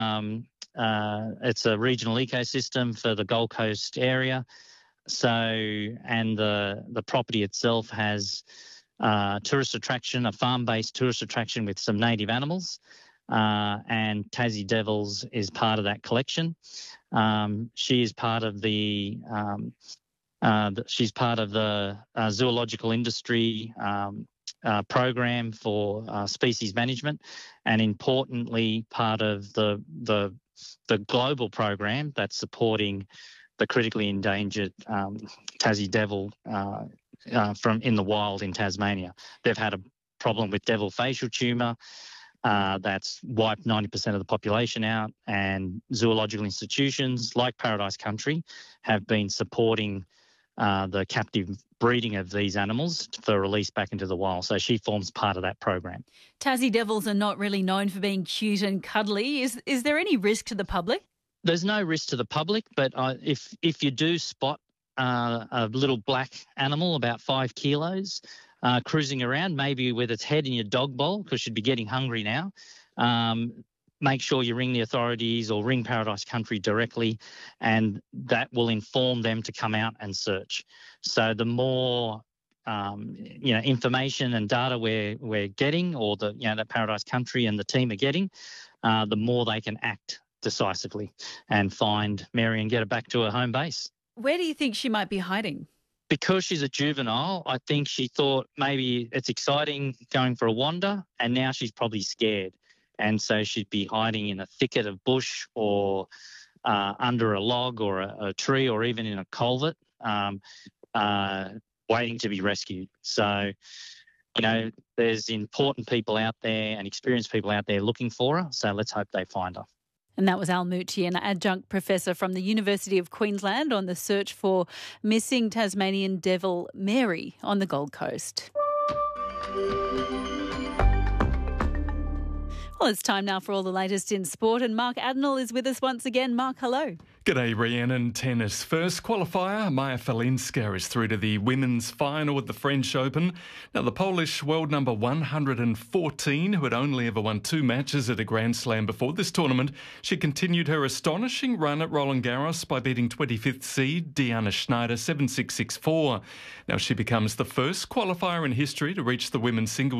It's a regional ecosystem for the Gold Coast area. So, and the property itself has tourist attraction, a farm-based tourist attraction with some native animals, and Tassie Devils is part of that collection. She is part of the zoological industry program for species management, and importantly, part of the global program that's supporting the critically endangered Tassie devil from in the wild in Tasmania. They've had a problem with devil facial tumour that's wiped 90% of the population out, and zoological institutions like Paradise Country have been supporting the captive breeding of these animals for release back into the wild. So she forms part of that program. Tassie devils are not really known for being cute and cuddly. Is there any risk to the public? There's no risk to the public, but if you do spot a little black animal about 5 kilos cruising around, maybe with its head in your dog bowl because she'd be getting hungry now, make sure you ring the authorities or ring Paradise Country directly, and that will inform them to come out and search. So the more information and data we're getting, or that Paradise Country and the team are getting, the more they can act decisively and find Mary and get her back to her home base. Where do you think she might be hiding? Because she's a juvenile, I think she thought maybe it's exciting going for a wander, and now she's probably scared. And so she'd be hiding in a thicket of bush or under a log or a tree or even in a culvert, waiting to be rescued. So, there's important people out there and experienced people out there looking for her. So let's hope they find her. And that was Al Mucci, an adjunct professor from the University of Queensland, on the search for missing Tasmanian devil Mary on the Gold Coast. Well, it's time now for all the latest in sport, and Mark Adenall is with us once again. Mark, hello. G'day, Rhiannon. Tennis. First qualifier, Maja Falinska is through to the women's final at the French Open. Now, the Polish world number 114, who had only ever won 2 matches at a Grand Slam before this tournament, she continued her astonishing run at Roland Garros by beating 25th seed Diana Schneider 7-6, 6-4. Now, she becomes the first qualifier in history to reach the women's singles